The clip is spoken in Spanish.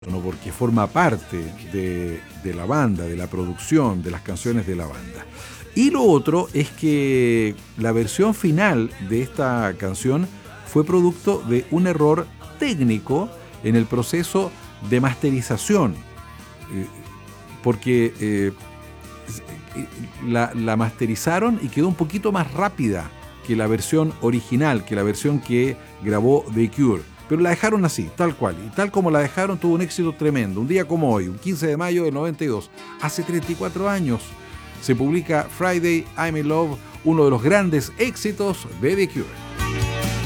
¿no? Porque forma parte de la banda, de la producción, de las canciones de la banda. Y lo otro es que la versión final de esta canción fue producto de un error técnico en el proceso de masterización, porque la masterizaron y quedó un poquito más rápida que la versión original, que la versión que grabó The Cure. Pero la dejaron así, tal cual. Y tal como la dejaron, tuvo un éxito tremendo. Un día como hoy, un 15 de mayo del 92, hace 34 años, se publica Friday I'm in Love, uno de los grandes éxitos de The Cure.